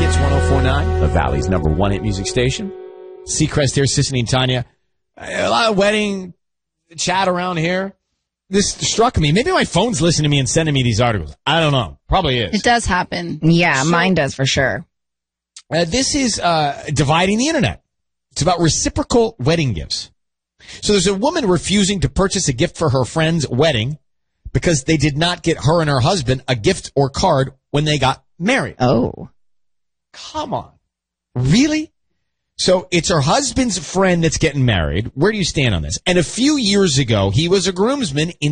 Hits 104.9, the Valley's #1 hit music station. Seacrest here, Sissany and Tanya. A lot of wedding chat around here. This struck me. Maybe my phone's listening to me and sending me these articles. I don't know. Probably is. It does happen. Yeah, mine does for sure. This is dividing the internet. It's about reciprocal wedding gifts. So there's a woman refusing to purchase a gift for her friend's wedding because they did not get her and her husband a gift or card when they got married. Oh. Come on. Really? So it's her husband's friend that's getting married. Where do you stand on this? And a few years ago, he was a groomsman in